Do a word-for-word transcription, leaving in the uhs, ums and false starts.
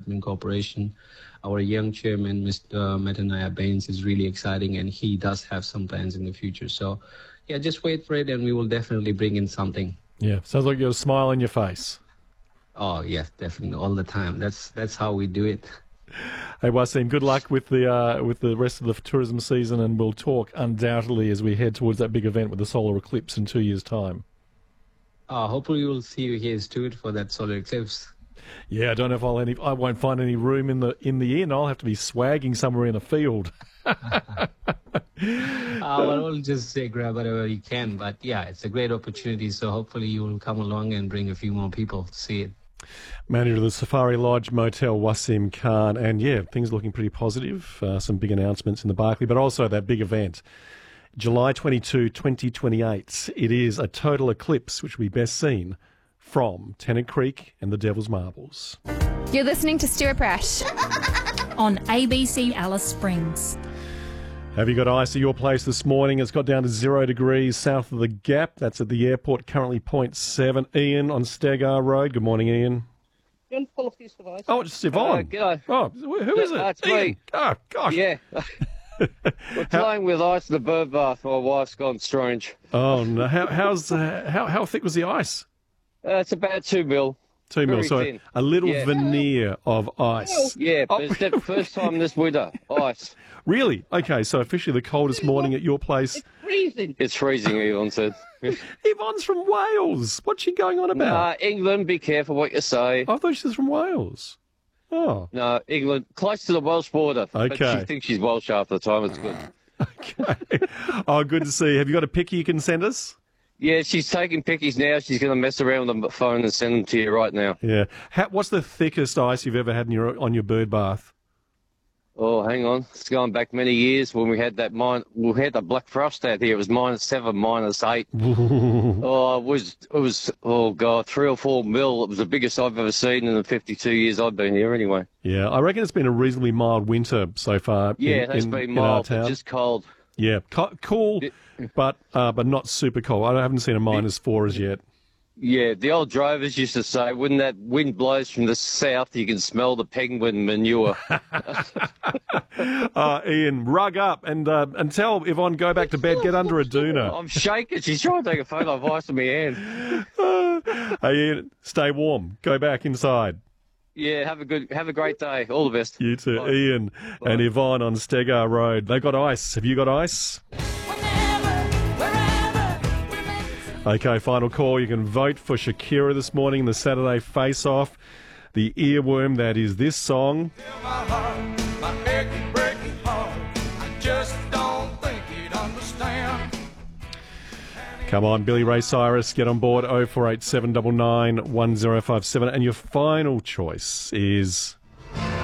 Development Corporation. Our young chairman, Mister Metanaya Baines, is really exciting, and he does have some plans in the future. So, yeah, just wait for it, and we will definitely bring in something. Yeah, sounds like you got a smile on your face. Oh, yes, definitely, all the time. That's that's how we do it. Hey, Wasim, good luck with the uh, with the rest of the tourism season, and we'll talk undoubtedly as we head towards that big event with the solar eclipse in two years' time. Uh, hopefully, we'll see you here too for that solar eclipse. Yeah, I don't know if I'll any. I won't find any room in the in the inn. I'll have to be swagging somewhere in a field. uh, well, we'll just say grab whatever you can. But yeah, it's a great opportunity. So hopefully, you will come along and bring a few more people to see it. Manager of the Safari Lodge Motel, Wasim Khan, and yeah, things are looking pretty positive. Uh, some big announcements in the Barclay, but also that big event, July twenty-second, twenty twenty-eight. It is a total eclipse, which will be best seen from Tennant Creek and the Devil's Marbles. You're listening to Stuart Pratt on A B C Alice Springs. Have you got ice at your place this morning? It's got down to zero degrees south of the Gap. That's at the airport, currently zero point seven. Ian on Stegar Road. Good morning, Ian. John, pull off this device. Oh, it's Yvonne. Uh, g'day. Oh, who is it? That's Ian. me. Oh, gosh. Yeah. We're playing with ice in the bird bath. My wife's gone strange. Oh, no. How, how's, uh, how, how thick was the ice? Uh, it's about two mil. Two mil, Very so thin. a little Yeah. veneer of ice. Yeah, but Oh. it's the first time this winter. Ice. Really? Okay, so officially the coldest morning at your place. Freezing. It's freezing, Yvonne said. Yvonne's from Wales. What's she going on about? Nah, England, be careful what you say. I thought she was from Wales. Oh. No, England, close to the Welsh border. But Okay. she thinks she's Welsh half the time. It's good. Okay. Oh, good to see. Have you got a pic you can send us? Yeah, she's taking pickies now. She's going to mess around with the phone and send them to you right now. Yeah. How, what's the thickest ice you've ever had in your, on your bird bath? Oh, hang on. It's going back many years when we had that mine. We had the black frost out here. It was minus seven, minus eight. oh, it was, it was, oh, God, three or four mil. It was the biggest I've ever seen in the fifty-two years I've been here anyway. Yeah, I reckon it's been a reasonably mild winter so far. Yeah, in, that's in, been in our mild, but town. just cold. Yeah, co- cool, but uh, but not super cold. I haven't seen a minus four as yet. Yeah, the old drovers used to say, when that wind blows from the south, you can smell the penguin manure. uh, Ian, rug up and uh, and tell Yvonne, go back to bed, get under a doona. I'm shaking. She's trying to take a photo of ice in my hand. Uh, hey, Ian, stay warm. Go back inside. Yeah, have a good, have a great day. All the best. You too, Bye. Ian Bye. and Yvonne on Stegar Road. They got ice. Have you got ice? Okay, final call. You can vote for Shakira this morning in the Saturday face-off. The earworm that is this song. Come on, Billy Ray Cyrus, get on board oh four eight seven nine nine one oh five seven. And your final choice is